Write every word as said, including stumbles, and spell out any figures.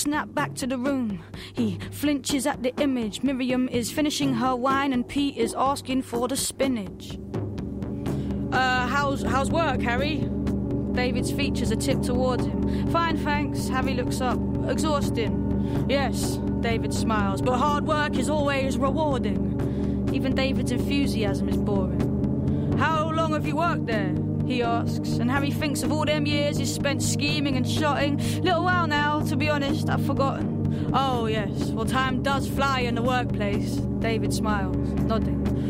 snap back to the room. He flinches at the image. Miriam is finishing her wine and Pete is asking for the spinach. Uh, how's, how's work, Harry? David's features are tipped towards him. Fine, thanks. Harry looks up. Exhausting. Yes, David smiles, but hard work is always rewarding. Even David's enthusiasm is boring. How long have you worked there? He asks, and Harry thinks of all them years he's spent scheming and shotting. Little while now, to be honest, I've forgotten. Oh, yes, well, time does fly in the workplace. David smiles, nodding.